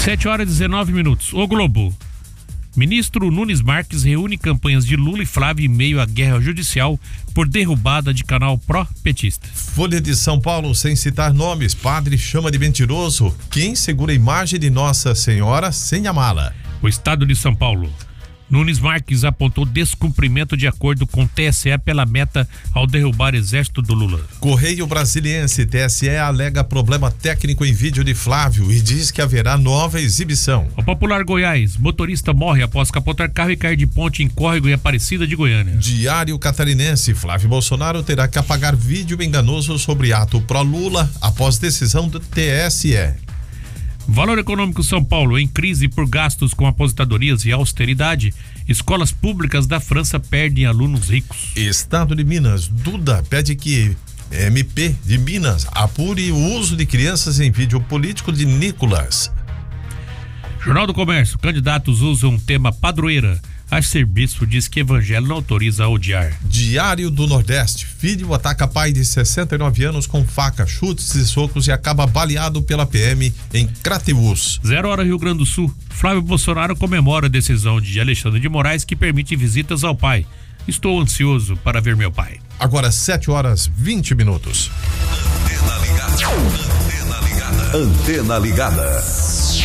7h19. O Globo. Ministro Nunes Marques reúne campanhas de Lula e Flávio em meio à guerra judicial por derrubada de canal pró-petista. Folha de São Paulo, sem citar nomes, padre chama de mentiroso quem segura a imagem de Nossa Senhora sem amá-la. O Estado de São Paulo. Nunes Marques apontou descumprimento de acordo com TSE pela meta ao derrubar exército do Lula. Correio Brasiliense, TSE alega problema técnico em vídeo de Flávio e diz que haverá nova exibição. O Popular Goiás, motorista morre após capotar carro e cair de ponte em córrego em Aparecida de Goiânia. Diário Catarinense, Flávio Bolsonaro terá que apagar vídeo enganoso sobre ato pró-Lula após decisão do TSE. Valor Econômico São Paulo, em crise por gastos com aposentadorias e austeridade, escolas públicas da França perdem alunos ricos. Estado de Minas, Duda pede que MP de Minas apure o uso de crianças em vídeo político de Nicolas. Jornal do Comércio, candidatos usam tema padroeira. Arcebispo diz que evangelho não autoriza a odiar. Diário do Nordeste, filho ataca pai de 69 anos com faca, chutes e socos e acaba baleado pela PM em Crateús. 0h Rio Grande do Sul, Flávio Bolsonaro comemora a decisão de Alexandre de Moraes que permite visitas ao pai. Estou ansioso para ver meu pai. Agora 7h20. Antena ligada. Antena ligada.